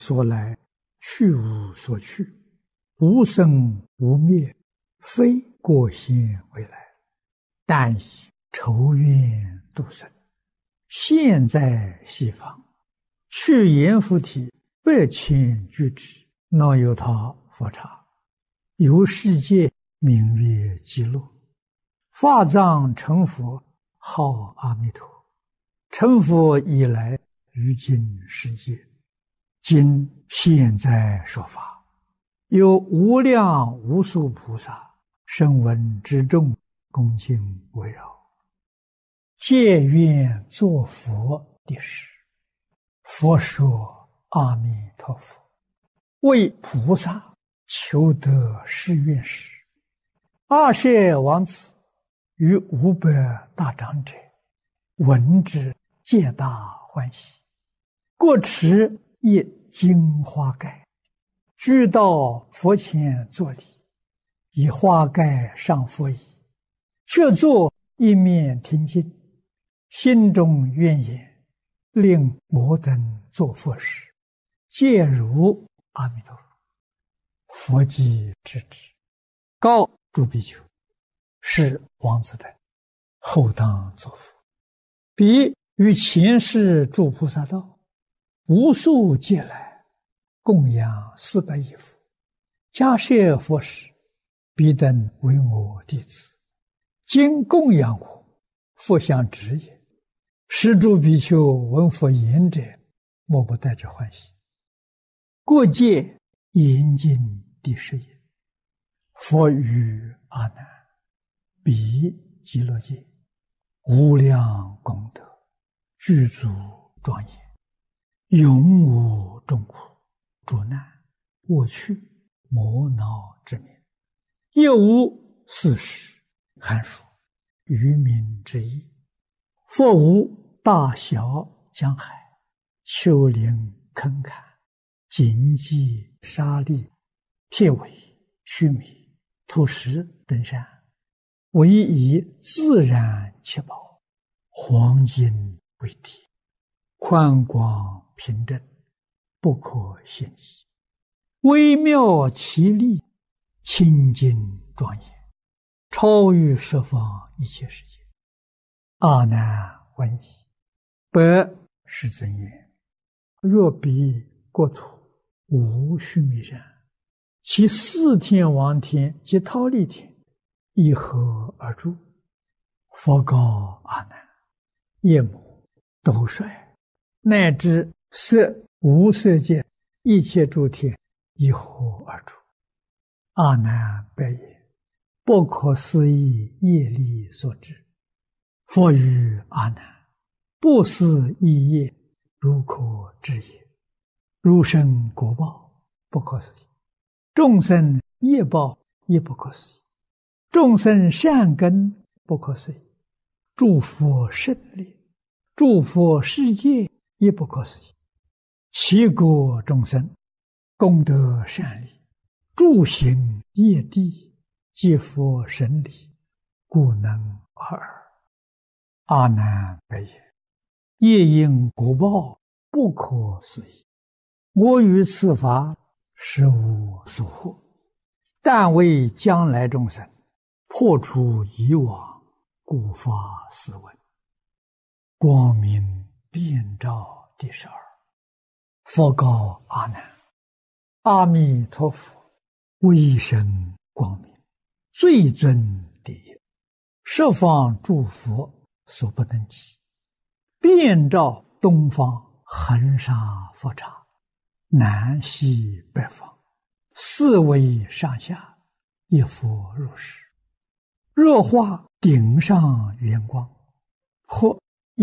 所来，去无所去，无生无灭，非过先未来，但以仇怨度生。现在西方，去阎浮提8,000居之，那由他佛刹，由世界名曰极乐，法藏成佛，号阿弥陀。成佛以来，于今世界，今现在说法，有无量无数菩萨声闻之众，恭敬围绕，皆愿作佛的事。佛说阿弥陀佛，为菩萨求得誓愿时，阿舍王子与500大长者闻之，皆大欢喜，各持一金花盖，俱到佛前作礼，以花盖上佛椅，却坐一面听经，心中愿言，令我等作佛时，皆如阿弥陀佛。佛即知之，告诸比丘，是王子等后当作佛。彼于前世诸菩萨道，无数劫来，供养400亿佛，迦叶佛时，彼等为我弟子，今供养我，佛相知也。是诸比丘闻佛言者，莫不带着欢喜。过界严禁第10也。佛语阿难：彼极乐界，无量功德，具足庄严，永无众苦、诸难、恶趣、魔恼之名，亦无四时、寒暑、愚民之意。佛无大小江海、丘陵坑坎、荆棘沙砾、铁苇须弥、土石等山，唯以自然七宝，黄金为底，宽广平正，不可限计，微妙奇丽，清净庄严，超于十方一切世界。阿难闻已，白世尊言：若彼国土无须弥山，其4天王天及忉利天，以何而住？佛告阿难：夜母、斗率，乃至色无色界一切诸天，以何而住？阿难白言：不可思议业力所致。佛语阿难：不思议业，如可知也。如生果报，不可思议；众生业报，亦不可思议；众生善根，不可思议；诸佛胜利，诸佛世界，亦不可思议。其国众生，功德善利，诸行业地，皆佛神理，故能尔。阿难白言：业因果报，不可思议。我于此法，实无所获，但为将来众生破除以往，故发斯文。光明遍照第12。佛告阿难：阿弥陀佛，威神光明，最尊第一，十方诸佛所不能及，遍照东方恒沙佛刹，南西北方，4维上下，一佛如是。若化顶上圆光，或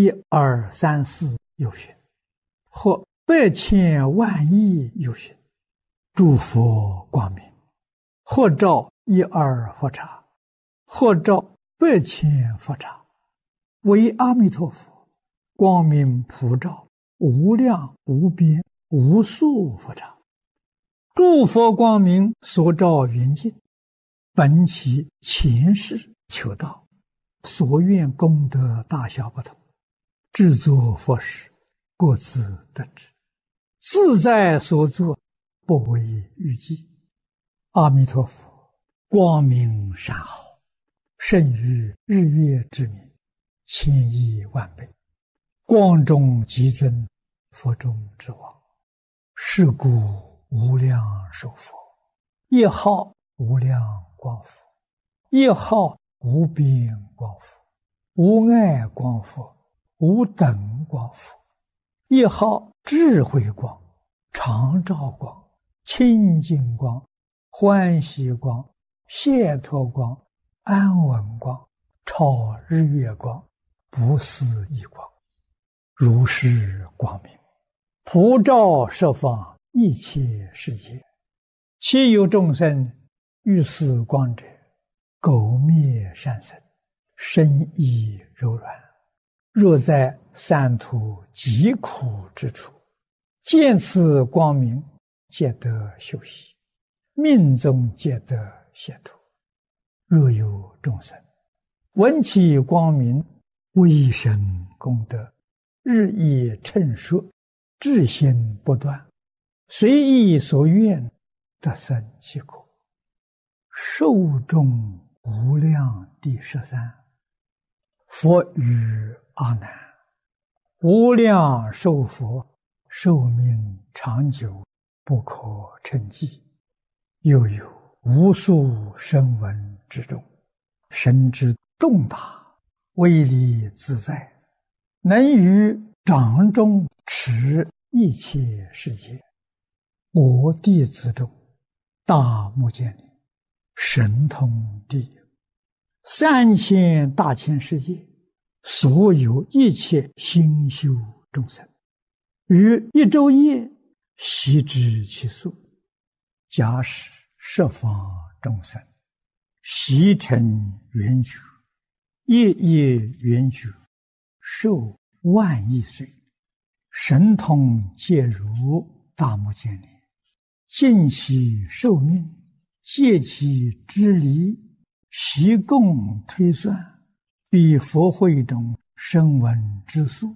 1、2、3、4有寻，或100千万亿有寻，诸佛光明，或照1、2佛刹，或照100千佛刹，为阿弥陀佛，光明普照无量无边无数佛刹。诸佛光明所照圆净，本其前世求道，所愿功德大小不同，制作佛时，各自得知。 自在所作，不为预计。阿弥陀佛，光明善好，胜于日月之明，千亿万倍。光中极尊，佛中之王。是故无量寿佛，一号无量光佛，一号无边光佛，无碍光佛，无等光佛，一号智慧光、常照光、清净光、欢喜光、解脱光、安稳光、超日月光、不思议光。如是光明，普照十方一切世界。其有众生遇此光者，苟灭善身，身意柔软。若在三途极苦之处，见此光明，皆得休息，命中皆得解脱。若有众生闻其光明，微生功德，日益称说，至心不断，随意所愿，得生其果。寿终无量第13。佛语阿难：无量寿佛，寿命长久，不可称计。又有无数声闻之众，神之动大，威力自在，能于掌中持一切世界。我弟子中，大目犍连，神通第一。3000大千世界，所有一切心修众生，于一昼夜悉知其数。假使十方众生悉成圆觉，夜夜圆觉，寿万亿岁，神通皆如大目犍连，尽其寿命，借其之离，悉共推算，比佛会中声闻之数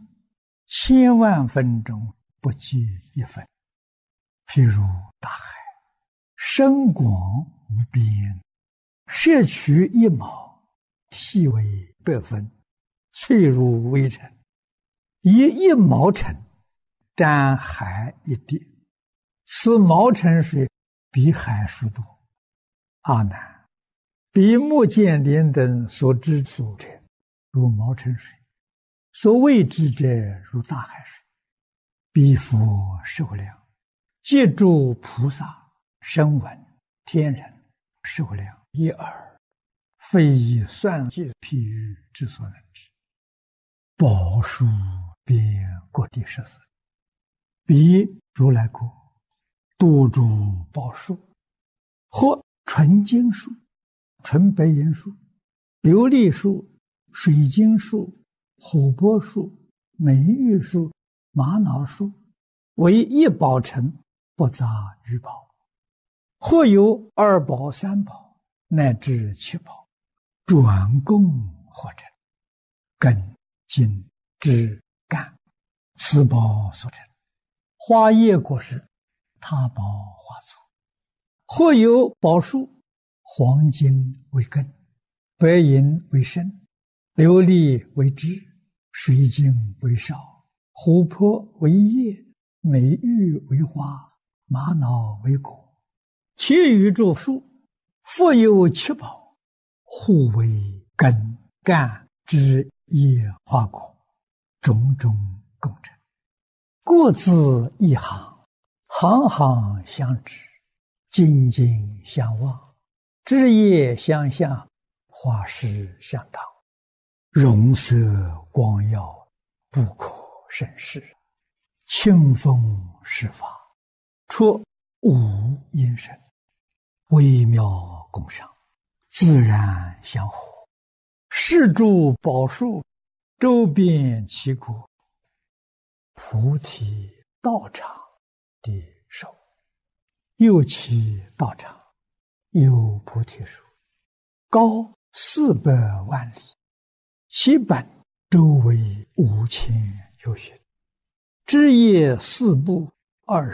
，1000万分中不及一分。譬如大海，深广无边，摄取一毛，细为100分，脆如微尘，以1毛尘沾海一滴，此毛尘水比海数多。阿难，比目犍连等所知数者，如毛尘水；所未知者，如大海水。彼佛寿量，皆诸菩萨、声闻、天人寿量一耳，非以算计譬喻之所能知。宝树遍各地14，彼如来国多诸宝树，或纯金树、纯白银树、琉璃树、水晶树、琥珀树、美玉树、玛瑙树，为一宝城，不杂于宝。或有2宝、3宝，乃至7宝，转供或成，根、茎、枝、干，此宝所成。花叶果实，他宝花簇。或有宝树，黄金为根，白银为身，琉璃为枝，水晶为少，琥珀为叶，美玉为花，玛瑙为果。其余诸树，复有7宝，互为根、干、枝、叶、花果，种种共成。各自一行，行行相知，紧紧相望，枝叶相向，花实相当，容色光耀，不可胜视。清风施法，出无因声，微妙共赏，自然相合。是诸宝树，周遍其国，菩提道场的手。又其道场，有菩提树，高400万里，其本周围5000由旬，枝叶4部，